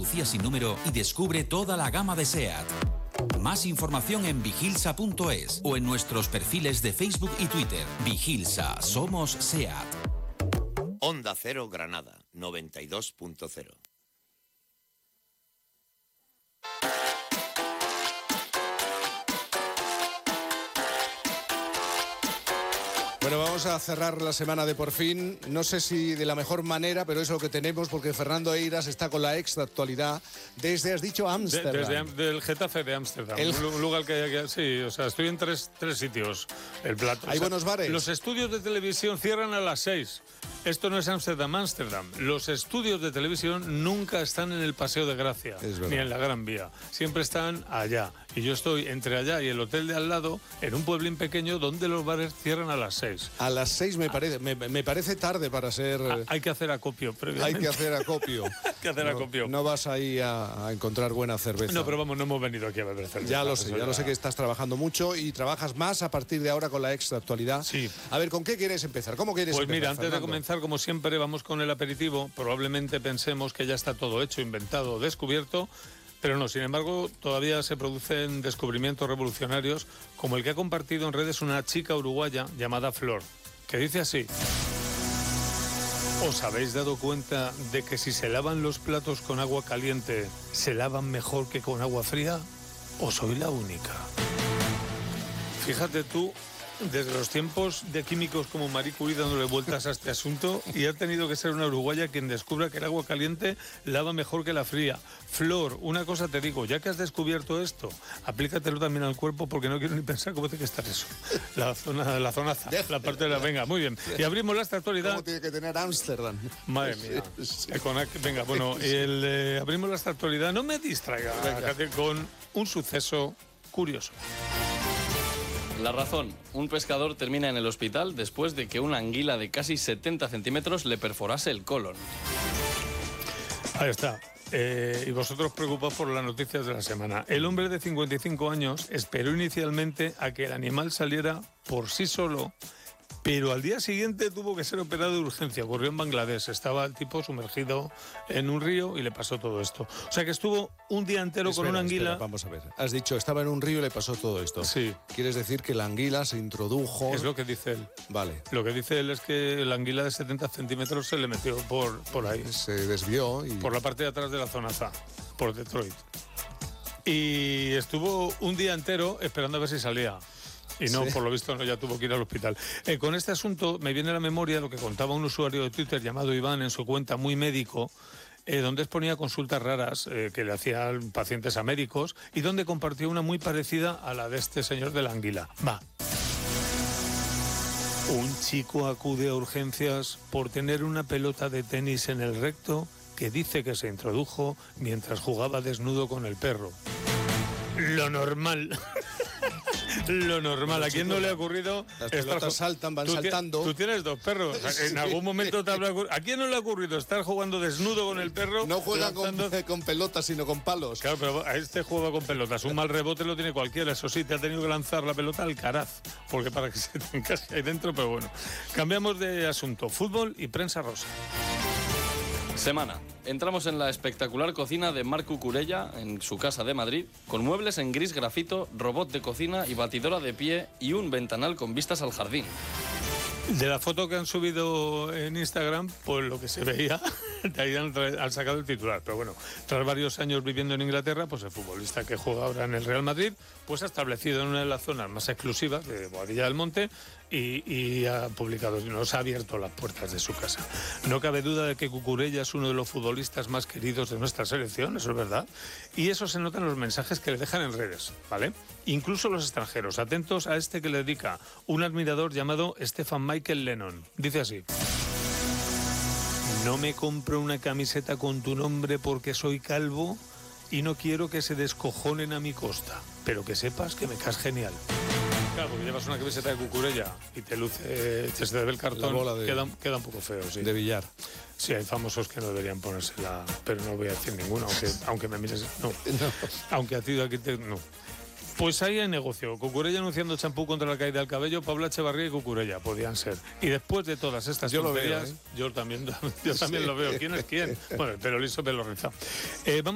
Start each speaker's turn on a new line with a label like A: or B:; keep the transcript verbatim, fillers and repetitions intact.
A: Andalucía sin número y descubre toda la gama de SEAT. Más información en vigilsa punto es o en nuestros perfiles de Facebook y Twitter. Vigilsa, somos SEAT.
B: Onda Cero Granada, noventa y dos punto cero.
C: Bueno, vamos a cerrar la semana de Por Fin. No sé si de la mejor manera, pero es lo que tenemos, porque Fernando Eiras está con la ex actualidad desde, has dicho, Ámsterdam.
D: De, desde del Getafe de Ámsterdam. El... Un lugar que, que sí, o sea, estoy en tres, tres sitios. El plato.
C: ¿Hay
D: o sea,
C: buenos bares?
D: Los estudios de televisión cierran a las seis. Esto no es Ámsterdam, Ámsterdam. Los estudios de televisión nunca están en el Paseo de Gracia, ni en la Gran Vía. Siempre están allá. Y yo estoy entre allá y el hotel de al lado, en un pueblín pequeño donde los bares cierran a las seis.
C: A las seis me parece, me, me parece tarde para ser...
D: Ah, hay que hacer acopio previamente.
C: Hay que hacer acopio.
D: hay que hacer
C: no,
D: acopio.
C: No vas ahí a, a encontrar buena cerveza.
D: No, pero vamos, no hemos venido aquí a beber cerveza.
C: Ya lo sé, ya lo sé que estás trabajando mucho y trabajas más a partir de ahora con la extra actualidad.
D: Sí.
C: A ver, ¿con qué quieres empezar? ¿Cómo quieres
D: pues
C: empezar?
D: Pues mira, antes
C: Fernando?
D: de comenzar, como siempre, vamos con el aperitivo. Probablemente pensemos que ya está todo hecho, inventado, descubierto. Pero no, sin embargo, todavía se producen descubrimientos revolucionarios, como el que ha compartido en redes una chica uruguaya llamada Flor, que dice así: ¿os habéis dado cuenta de que si se lavan los platos con agua caliente, se lavan mejor que con agua fría? ¿O soy la única? Fíjate tú, desde los tiempos de químicos como Marie Curie dándole vueltas a este asunto, y ha tenido que ser una uruguaya quien descubra que el agua caliente lava mejor que la fría. Flor, una cosa te digo, ya que has descubierto esto, aplícatelo también al cuerpo, porque no quiero ni pensar cómo tiene que estar eso. La zona, la zonaza, la parte de la... Venga, muy bien. Y abrimos la actualidad.
C: ¿Cómo tiene que tener Ámsterdam?
D: Madre mía. Sí, sí. Venga, bueno, el, eh, abrimos la actualidad. No me distraiga, Kate, con un suceso curioso.
E: La razón, un pescador termina en el hospital después de que una anguila de casi setenta centímetros le perforase el colon.
D: Ahí está. Eh, y vosotros preocupados por las noticias de la semana. El hombre de cincuenta y cinco años esperó inicialmente a que el animal saliera por sí solo, pero al día siguiente tuvo que ser operado de urgencia. Ocurrió en Bangladesh. Estaba el tipo sumergido en un río y le pasó todo esto. O sea que estuvo un día entero espera, con una anguila.
C: Espera, vamos a ver. Has dicho, estaba en un río y le pasó todo esto.
D: Sí.
C: ¿Quieres decir que la anguila se introdujo?
D: Es lo que dice él.
C: Vale.
D: Lo que dice él es que la anguila de setenta centímetros se le metió por, por ahí.
C: Se desvió y...
D: Por la parte de atrás de la zona Z, por Detroit. Y estuvo un día entero esperando a ver si salía. Y no, sí. Por lo visto, no, ya tuvo que ir al hospital. Eh, con este asunto me viene a la memoria lo que contaba un usuario de Twitter llamado Iván en su cuenta Muy Médico, eh, donde exponía consultas raras eh, que le hacían pacientes a médicos y donde compartió una muy parecida a la de este señor de la anguila. Va. Un chico acude a urgencias por tener una pelota de tenis en el recto que dice que se introdujo mientras jugaba desnudo con el perro. Lo normal. Lo normal. ¿A quién no le ha ocurrido?
C: Las pelotas estar... saltan, van
D: ¿Tú
C: saltando.
D: Tú tienes dos perros. En sí. algún momento te habrá ocurrido. ¿A quién no le ha ocurrido estar jugando desnudo con el perro?
C: No juega lanzando... con, con pelotas, sino con palos.
D: Claro, pero a este juega con pelotas. Un mal rebote lo tiene cualquiera. Eso sí, te ha tenido que lanzar la pelota al caraz. Porque para que se te encasque ahí dentro, pero bueno. Cambiamos de asunto. Fútbol y prensa rosa.
E: Semana. Entramos en la espectacular cocina de Marc Cucurella, en su casa de Madrid, con muebles en gris grafito, robot de cocina y batidora de pie y un ventanal con vistas al jardín.
D: De la foto que han subido en Instagram, pues lo que se veía, de ahí han, han sacado el titular. Pero bueno, tras varios años viviendo en Inglaterra, pues el futbolista que juega ahora en el Real Madrid, pues ha establecido en una de las zonas más exclusivas de Boadilla del Monte y, y ha publicado, nos ha abierto las puertas de su casa. No cabe duda de que Cucurella es uno de los futbolistas más queridos de nuestra selección, eso es verdad, y eso se nota en los mensajes que le dejan en redes, ¿vale? Incluso los extranjeros, atentos a este que le dedica un admirador llamado Stefan Michael Lennon. Dice así: no me compro una camiseta con tu nombre porque soy calvo y no quiero que se descojonen a mi costa, pero que sepas que me caes genial. Claro, porque llevas una camiseta de Cucurella y te luce, te se ve el cartón,
C: bola de,
D: queda, queda un poco feo, sí.
C: De billar.
D: Sí, hay famosos que no deberían ponérsela, pero no voy a decir ninguno, aunque, aunque me mires, no. no. Aunque a ti aquí te, no. Pues ahí hay negocio. Cucurella anunciando champú contra la caída del cabello, Pablo Echevarría y Cucurella, podían ser. Y después de todas estas
C: yo
D: tonterías,
C: lo veo, ¿eh?
D: yo también, yo también sí. lo veo. ¿Quién es quién? Bueno, el pelo liso, pelo rizado. Eh, vamos